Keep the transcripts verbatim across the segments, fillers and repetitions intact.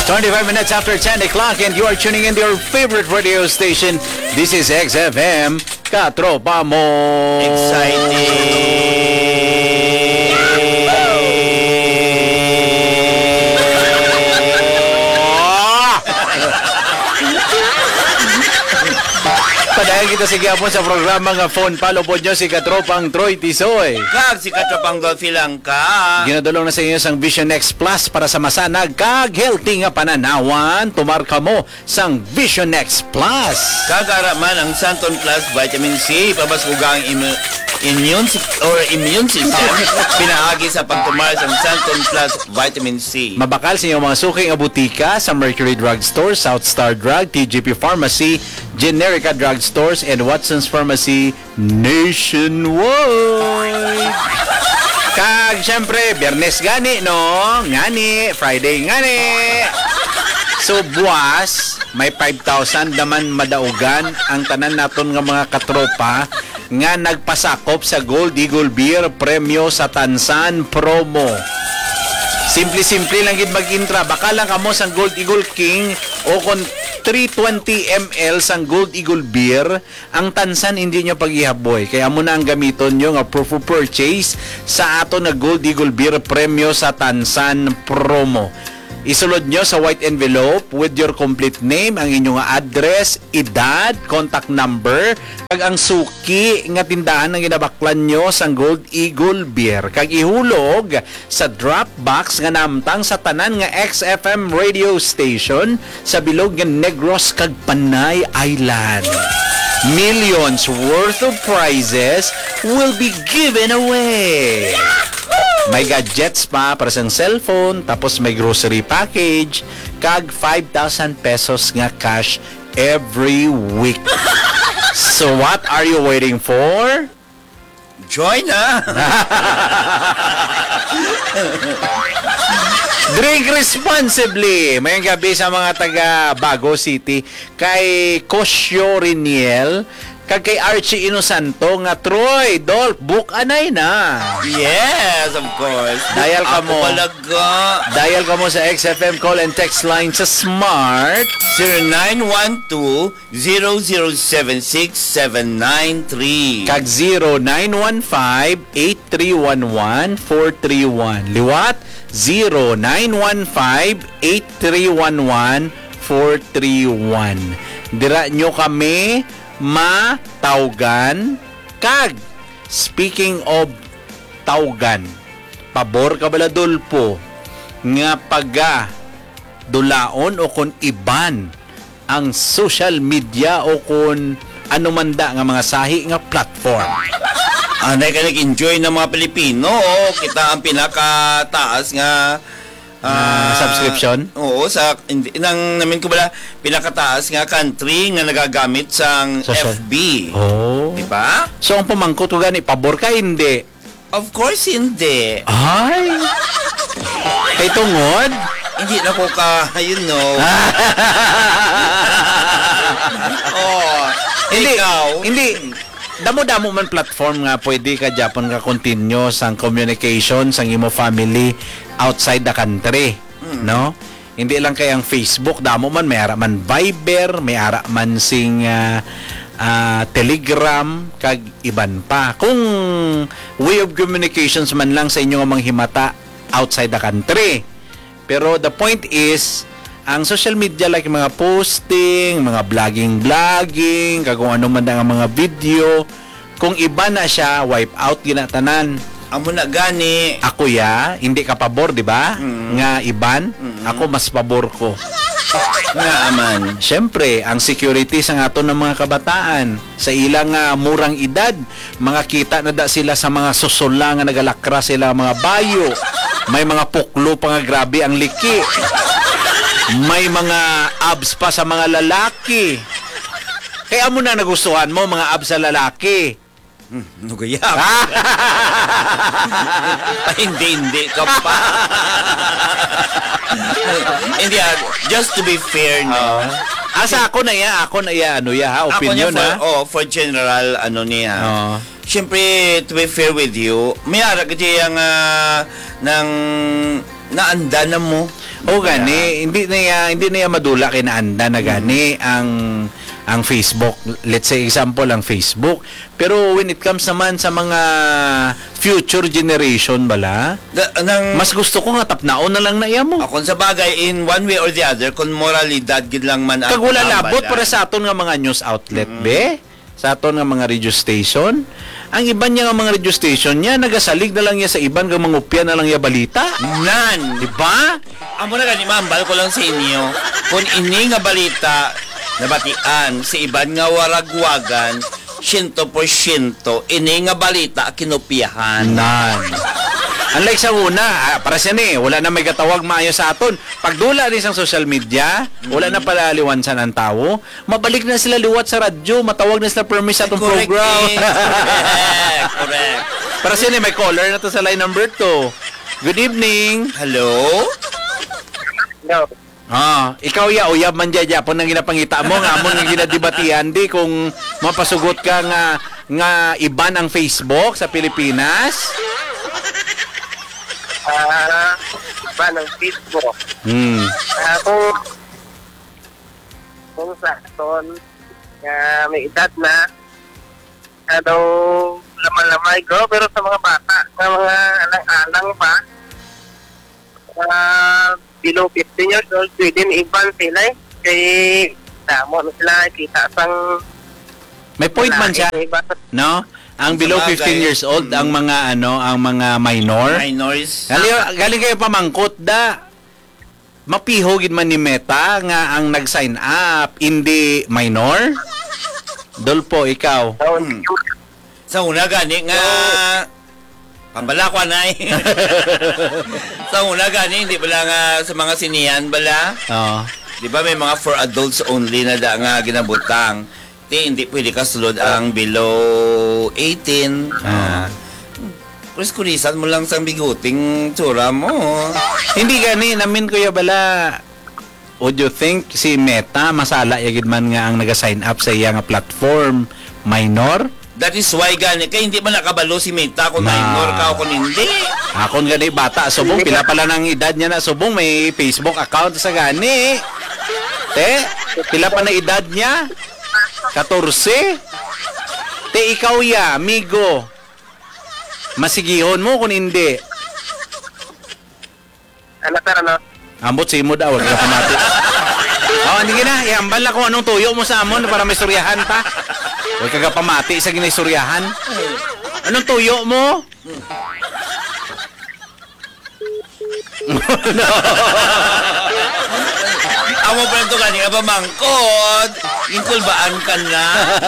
twenty-five minutes after ten o'clock and you are tuning in to your favorite radio station. This is X F M, Katropa Mo. Padayon kita sa gapon sa programa nga phone follow po nyo si Katropang Troy Tisoy. Kag si Katropang Dolphy lang ka. Ginadulong na sa inyo sang Vision X Plus para sa masanag kag healthy nga pananawan. Tumarka mo sang Vision X Plus. Kagara man ang Santon Plus Vitamin C pabaskugang im- immune or immune system pinaagi sa pagtumar sa Santon Plus Vitamin C. Mabakal sa inyong mga suking abutika sa Mercury Drug Store, South Star Drug, T G P Pharmacy, Generica Drug Stores, and Watson's Pharmacy nationwide. Kag, syempre, Biyernes gani, no? Ngani, Friday ngani. So, buwas, may five thousand naman madaugan ang tanan naton nga mga katropa nga nagpasakop sa Gold Eagle Beer Premyo sa Tansan Promo. Simple-simple lang gid mag-intra. Baka lang kamo sang Gold Eagle King o kon three twenty milliliters sang Gold Eagle Beer, ang tansan hindi nyo pag-ihaboy. Kaya mo na ang gamiton nyo nga proof of purchase sa ato na Gold Eagle Beer Premyo sa Tansan Promo. Isulod nyo sa white envelope with your complete name, ang inyong address, edad, contact number, kag ang suki nga tindahan nga ginabaklan nyo sa Gold Eagle Beer. Kag ihulog sa drop box nga namtang sa tanan nga X F M radio station sa bilog nga Negros kag Panay Island. Millions worth of prizes will be given away. May gadgets pa para sa cellphone, tapos may grocery package, kag five thousand pesos nga cash every week. So what are you waiting for? Join na! Drink responsibly. Mayang gabi sa mga taga Bago City kay Cosio Riniel kag kay Archie Inosanto nga Troy, Dolph, book anay na. Yes, of course. Dial ka mo. Ako talaga. Dial ka mo sa X F M call and text line sa Smart zero nine one two zero zero seven six seven nine three kag zero nine one five eight three one one four three one. Liwat zero nine one five eight three one one four three one. Dira nyo kami matawgan. Kag speaking of tawgan, pabor ka bala Dulpo nga paga dulaon o kon iban ang social media o kon ano man da nga mga sahi nga platform. Anay ka nag-enjoy ng mga Pilipino. Kita ang pinakataas nga Uh, subscription? Oo, sa hindi, nang namin ko bala pinakataas nga country nga nagagamit sang Social. F B. Oh. Di ba? So ang pamangkot ko gani pabor ka hindi? Of course hindi. Ay. Kay tungod? Hindi na ko ka, you know. Oh, Hindi. ikaw. Hindi. Damo-damo man platform nga pwede ka Japon ka continue sang communication sang imo family outside the country, mm. no? Hindi lang kay ang Facebook, damo man may ara man Viber, may ara man sing uh, uh, Telegram kag iban pa. Kung way of communications man lang sa inyo nga manghimata outside the country. Pero the point is ang social media like mga posting, mga vlogging-vlogging, kag kung ano man ang mga video, kung iba na siya, wipe out ginatanan. Amo na gani. Ako ya, hindi ka pabor, di ba? Mm-hmm. Nga iban, mm-hmm. Ako mas pabor ko. Nga aman. Siyempre, ang security sa ato ng mga kabataan, sa ilang uh, murang edad, mga kita na da sila sa mga susula nga nagalakra sila mga bayo. May mga puklo pa nga grabe ang liki. May mga abs pa sa mga lalaki. Kaya mo na nagustuhan mo mga abs sa lalaki. Hmm, nugayap. Hindi, hindi ka pa. Hindi, just to be fair, no? Uh, asa ako na ya, ako na ya, ano ya, ha? Opinion, ako na for, ha? oh, for general, ano niya. Uh. Siyempre, to be fair with you, may ara kasi yung uh, ng naanda na mo O gani, hindi na ya, hindi na ya madula kay naanda na gani ang ang Facebook. Let's say example ang Facebook. Pero when it comes naman sa mga future generation bala, Da, nang, mas gusto ko nga tapnaon na lang na iya mo. Akon sa bagay, in one way or the other, kung moralidad gid lang man ang Kag wala labot tambalan. para sa aton nga mga news outlet be, sa aton nga mga radio station. Ang iban niya nga mga radio station niya nagasalig na lang niya sa iban nga mga upya na lang ya balita. Nan, Di ba? amo na gani mambal ko lang sa inyo, kung ini nga balita nabatian sa iban nga waragwagan, one hundred percent ini nga balita kinupiyahan. Nan. Unlike sa una, ah, para siya ni, wala na may katawag maayo sa aton. Pagdula ni sa social media, wala na pala liwansan ang tao. Mabalik na sila liwat sa radyo, matawag na sila permis sa atong Correct, program. eh. Correct, correct. Para siya ni, may caller na to sa line number two. Good evening. Hello? No. Ah, ikaw ya uyab man dya Japon nang ginapangita mo nga amon nga ginadibatihan di kung mapasugot ka nga nga iban ang Facebook sa Pilipinas. Ah, ba ng Facebook. Hmm. Ah, kung kung sa aton nga may edad na na daw laman-lamay go, pero sa mga bata sa mga alang-alang pa ah, below fifteen years old, pwede iban sila eh. Kay damo na sila kita sang May point man siya, iba sa no? Ang below Sabagay. fifteen years old ang mga ano, ang mga minor. Minors? Galing, galing kayo pamangkot da. Mapihogin man ni Meta nga ang nag-sign up hindi minor. Dolpo ikaw. taon. Sa una gani nga pambala ko anay. Sa una gani hindi bala nga sa mga sinihan bala. Oh. Di ba may mga for adults only na da nga ginabutang. Di hindi pwede ka sulod ang below eighteen. Ah. Pues kurisan mo lang sa biguting tsura mo. Hindi gani namin kuya bala. Would you think si Meta masala yagid man nga ang naga-sign up sa iya nga platform minor? That is why gani kay hindi man nakabalo si Meta kung Na. minor ka o kung hindi. Akon gani bata subong pila pala ng edad niya na subong may Facebook account sa gani. Te, pila pa na edad niya? fourteen? Te ikaw ya, amigo. Masigihon mo kung hindi. Ano sir, ano? Ambot si mo daw, wag ka pamati. Oh, hindi na, iambal na kung anong tuyo mo sa amon para may suryahan pa. Huwag ka pamati sa ginaisuryahan. Anong tuyo mo? Amo pa ito gani nga pamangkot. Inkulbaan ka na.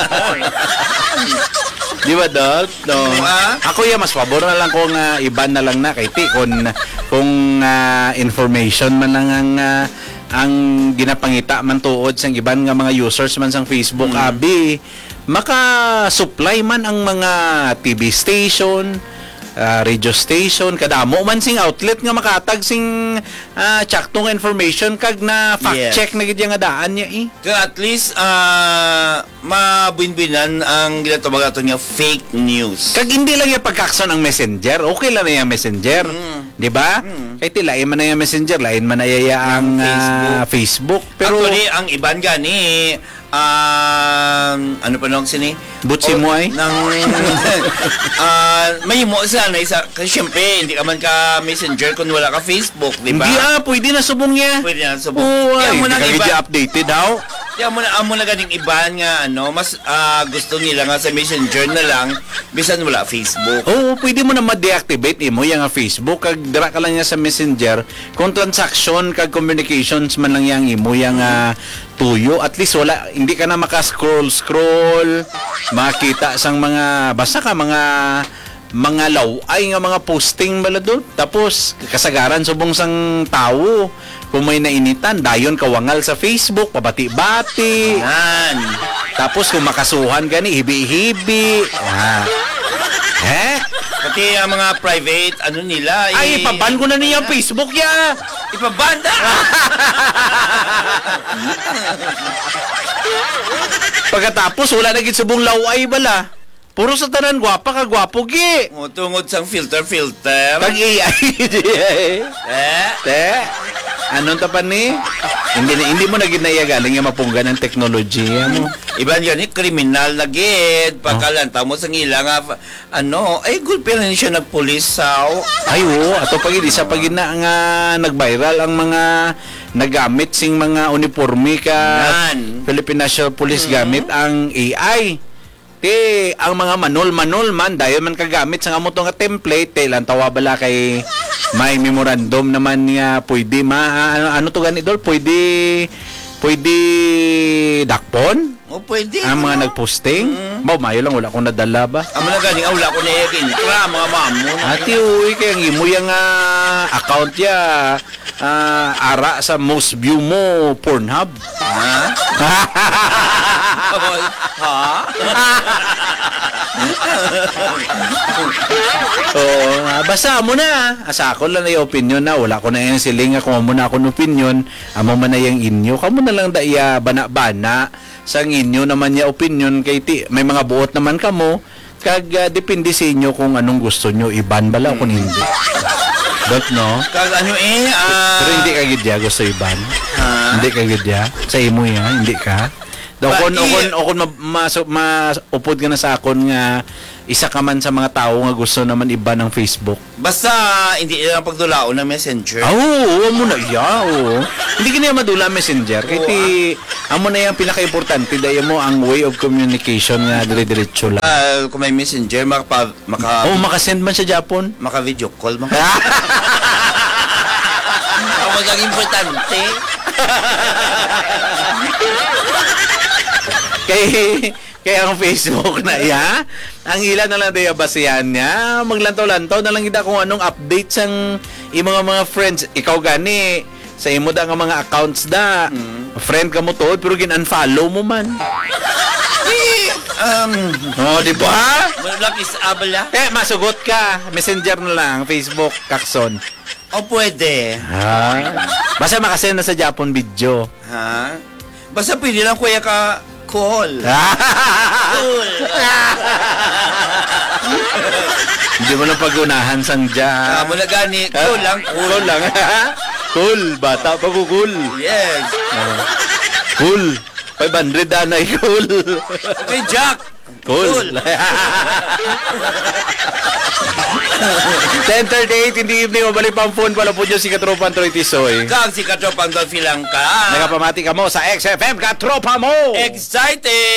Di ba, Dol? No. Ah? Ako ya mas pabor na lang kung uh, iban na lang na kay ti kung kung ah, information man lang ang ah, ang ginapangita man tuod sang iban nga mga users man sang Facebook abi maka-supply man ang mga T V station, ah, radio station, kadamo man sing outlet nga makatag sing uh, tsaktong information kag na fact Yes. check na gid nga daan niya eh. Kaya at least ah mabinbinan ang ginatawag ato nga fake news. Kag hindi lang yung pagkakson ang messenger, okay lang na yung messenger. Mm. Di ba? Mm. Kaya ti, lain man na yung messenger, lain man na yaya ang Ang ah, Facebook. Pero, Actually, ang iban gani um, ano pa nung sini? Butsi mo ay? Nang, ah, may mo sana isa. Kasi syempre, hindi ka man ka messenger kung wala ka Facebook, di ba? hindi ah, pwede na subong niya. Pwede na subong. Oo, Kaya ay, mo hindi nang ka iba- medyo updated daw. Kaya mo na, amo na ganing iban nga, ano, mas ah, gusto nila nga sa messenger na lang, bisan wala Facebook. Oo, pwede mo na ma-deactivate eh, mo yung nga Facebook. Kag dira ka lang niya sa messenger. Kung transaction, kag communications man lang yang imo yung ah, tuyo. At least wala, hindi ka na maka-scroll-scroll. Makita sang mga, basta ka mga mga laway nga mga posting bala doon. Tapos, kasagaran subong sang tao. Kung may nainitan, dayon kawangal sa Facebook, pabati-bati. Yan. Tapos kung makasuhan gani, hibi-hibi. Ah. Eh? Pati ang mga private, ano nila, Ay, ipaban ko na niya ang Facebook ya. Ipabanda! Pagkatapos, wala na gid subong laway bala. Puro sa tanan, gwapa ka, gwapo gi. O, tungod sang filter-filter. Kag A I. Eh? Te. Anong tapan ni? Hindi na- hindi mo na ginaya galing yung mapungga ng teknolohiya mo. Iban yan, eh, kriminal na gid. Pagkalanta mo sa ngila nga, fa- ano, ay, good pa rin siya nagpulisaw. Ay oo, ato pag isa pag na nga nag-viral ang mga nagamit sing mga uniforme ka Yan. Philippine National Police gamit ang A I. Te, ang mga manol-manol man, dahil man kagamit sa nga mo nga template, te, lang tawa bala kay may memorandum naman nga pwede ma, ano, ano to gani dol, pwede, pwede dakpon? O, pwede. Ang mga no? nagposting? Ba, mayo lang, wala akong nadala ba? Ang mga galing, ah, wala ko na yakin. Kaya, mga mamo. Ati, uy, kaya ang imo yung ah, account ya, ah, ara sa most view mo, Pornhub. Ha? Ha? Oo, ah, basa mo na. Asa ako lang na yung opinion na, wala ko na yung siling, kung mo na akong opinion, amo man na yung inyo, kamo na lang da iya bana-bana, sa inyo naman ya opinion, kay ti, may mga buot naman kamo, kag ah, depende sa inyo kung anong gusto nyo, iban bala o kung hindi. Don't know. Kag ano eh, ah... Pero hindi ka gidya gusto iban. Ha? Hindi ka gidya. Sa imo yan, hindi ka. Daw Ba, kon i- okon okon ma, ma, upod ka na sa akon nga isa ka man sa mga tao nga gusto naman iba ng Facebook. Basta, hindi lang pagdulao ng messenger. Ah, oo, oo mo na iya, oo. Hindi ka niya madula messenger. Kaya ti, amo na yung pinaka-importante dahil mo ang way of communication nga dire-diretso lang. Ah, kung may messenger, maka, maka, Oo, makasend man sa Japon. maka video call, maka... Ang maging importante. kay kaya ang Facebook na iya, ang ilan na lang tayo basihan niya, maglantaw-lantaw na lang kita kung anong update sang imong mga mga friends. Ikaw gani, sa imo da nga mga accounts da, friend ka mo to, pero gin-unfollow mo man. Um, Oh, di ba? wala is abala. Eh, masugot ka. Messenger na lang, Facebook, kakson. O pwede. Ha? Basta makasend na sa Japon video. Ha? Basta pwede lang kuya ka call. Cool. Hindi mo na pag-unahan sang Ah, dyan. mula gani, cool lang, cool. Cool lang. Cool. Bata pa ko cool. Yes. Cool. five hundred danay cool. Okay, Jack. Cool. ten thirty-eight, hindi evening, mabalik pang phone pala po dyan si Katropan Troy Tisoy. Kang si Katropang Dolphy lang ka. Nakapamati ka mo sa X F M Katropa mo! Excited!